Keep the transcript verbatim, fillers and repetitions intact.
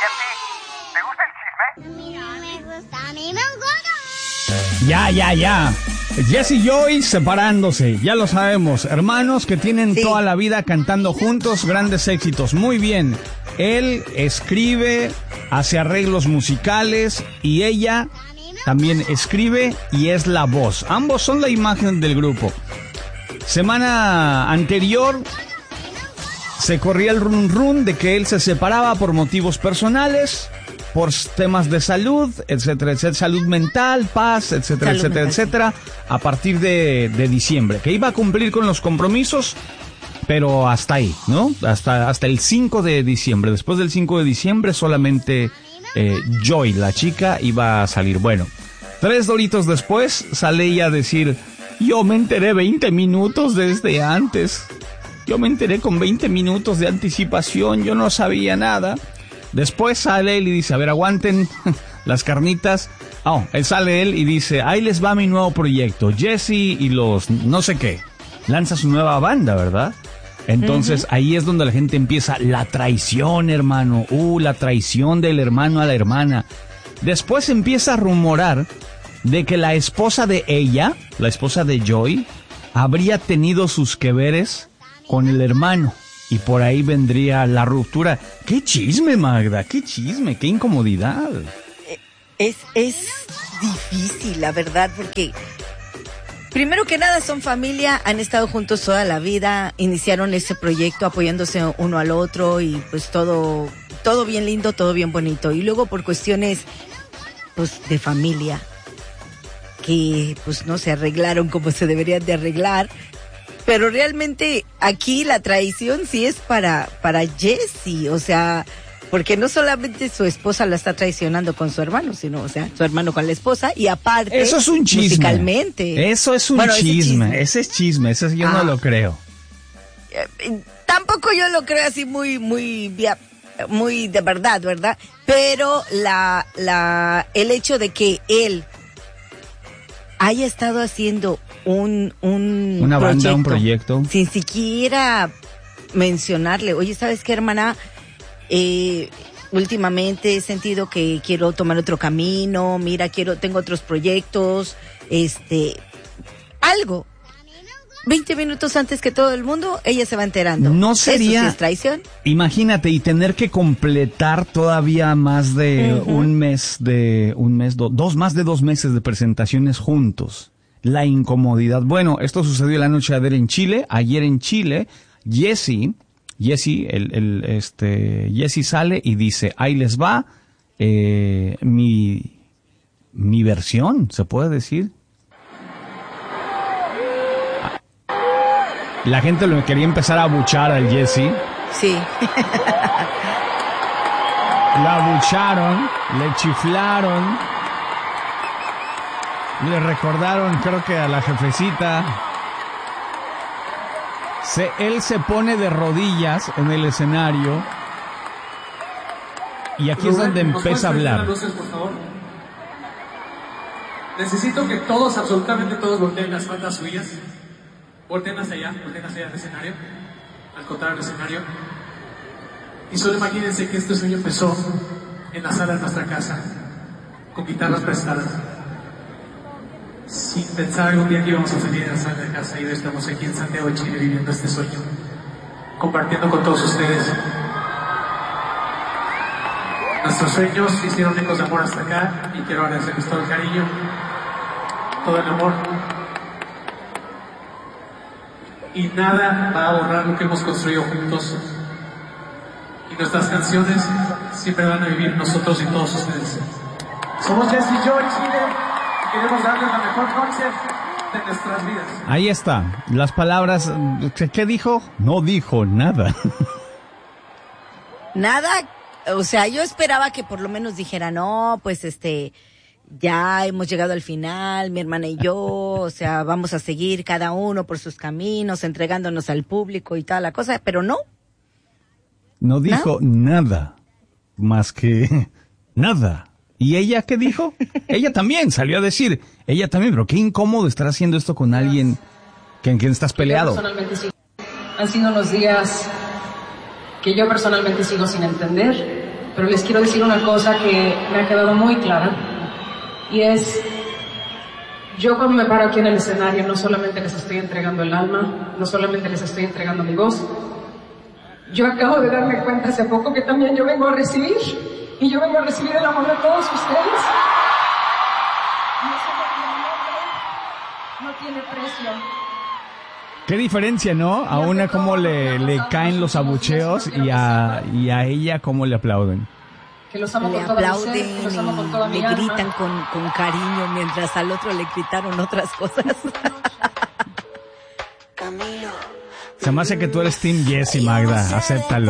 ¿te gusta el chisme? A mí no me gusta, a mí me gusta. Ya, ya, ya. Jesse y Joy separándose, ya lo sabemos. Hermanos que tienen Sí. toda la vida cantando juntos grandes éxitos. Muy bien. Él escribe, hace arreglos musicales y ella también escribe y es la voz. Ambos son la imagen del grupo. Semana anterior se corría el run run de que él se separaba por motivos personales, por temas de salud, etcétera, etcétera, salud mental, paz, etcétera, Salud etcétera, mental, etcétera, a partir de, de diciembre, que iba a cumplir con los compromisos, pero hasta ahí, ¿no? Hasta, hasta el cinco de diciembre. Después del cinco de diciembre solamente eh, Joy, la chica, iba a salir. Bueno, tres doritos después sale ella a decir, yo me enteré veinte minutos desde antes. Yo me enteré con veinte minutos de anticipación, yo no sabía nada. Después sale él y dice, a ver, aguanten las carnitas. Oh, él sale él y dice, ahí les va mi nuevo proyecto. Jesse y los no sé qué. Lanza su nueva banda, ¿verdad? Entonces, uh-huh. ahí es donde la gente empieza, la traición, hermano. Uh, la traición del hermano a la hermana. Después empieza a rumorar de que la esposa de ella, la esposa de Joy, habría tenido sus que veres con el hermano. Y por ahí vendría la ruptura. ¡Qué chisme, Magda! ¡Qué chisme! ¡Qué incomodidad! Es, es difícil, la verdad, porque primero que nada son familia, han estado juntos toda la vida, iniciaron ese proyecto apoyándose uno al otro y pues todo, todo bien lindo, todo bien bonito. Y luego por cuestiones pues de familia, que pues no se arreglaron como se deberían de arreglar. Pero realmente aquí la traición sí es para, para Jesse, o sea, porque no solamente su esposa la está traicionando con su hermano, sino, o sea, su hermano con la esposa y aparte, eso es un chisme. Musicalmente. Eso es un bueno, chisme. ese chisme, ese es chisme, ese yo ah. no lo creo. Eh, tampoco yo lo creo así muy, muy, muy de verdad, ¿verdad? Pero la, la, el hecho de que él haya estado haciendo un, un una proyecto, banda, un proyecto, sin siquiera mencionarle, oye, ¿sabes qué, hermana? Eh, últimamente he sentido que quiero tomar otro camino, mira, quiero, tengo otros proyectos, este, algo. veinte minutos antes que todo el mundo, ella se va enterando. No sería... ¿Eso sí es traición? Imagínate, y tener que completar todavía más de uh-huh. un mes, de un mes, do, dos, más de dos meses de presentaciones juntos. La incomodidad. Bueno, esto sucedió la noche de ayer en Chile. Ayer en Chile, Jesse, Jesse, el, el, este, Jesse sale y dice, ahí les va, eh, mi, mi versión, ¿se puede decir? La gente lo quería empezar a abuchar al Jesse. Sí. Lo abucharon, le chiflaron, le recordaron, creo que a la jefecita. Se, él se pone de rodillas en el escenario y aquí Rubén, es donde empieza a hablar. Luces, por favor. Necesito que todos, absolutamente todos, volteen las faldas suyas. Volteen hacia allá, volteen hacia allá al escenario, al contrario del escenario. Y solo imagínense que este sueño empezó en la sala de nuestra casa, con guitarras prestadas. Sin pensar algún día que íbamos a salir de la sala de casa y hoy estamos aquí en Santiago de Chile viviendo este sueño, compartiendo con todos ustedes. Nuestros sueños hicieron ecos de amor hasta acá y quiero agradecerles todo el cariño, todo el amor. Y nada va a borrar lo que hemos construido juntos. Y nuestras canciones siempre van a vivir nosotros y todos ustedes. Somos Jesse y Joy Chile y queremos darles la mejor noche de nuestras vidas. Ahí está, las palabras. ¿Qué dijo? No dijo nada. Nada, o sea, yo esperaba que por lo menos dijera, no, pues este... ya hemos llegado al final, mi hermana y yo, o sea, vamos a seguir cada uno por sus caminos, entregándonos al público y toda la cosa, pero no. No dijo ¿No? nada, más que nada. ¿Y ella qué dijo? Ella también salió a decir, ella también, pero qué incómodo estar haciendo esto con alguien que en quien estás peleado. Yo personalmente sí. Han sido unos días que yo personalmente sigo sin entender. pero les quiero decir una cosa que me ha quedado muy clara, y es, yo cuando me paro aquí en el escenario, no solamente les estoy entregando el alma, no solamente les estoy entregando mi voz, yo acabo de darme cuenta hace poco que también yo vengo a recibir, y yo vengo a recibir el amor de todos ustedes. Y eso no tiene precio. Qué diferencia, ¿no? A una cómo le, le caen los abucheos y a, y a ella cómo le aplauden. Que los amo le con toda mi aplauden ser, que los amo con toda y mi le alma. gritan con, con cariño, mientras al otro le gritaron otras cosas. Se me hace que tú eres Team Jessie, Magda. Acéptalo.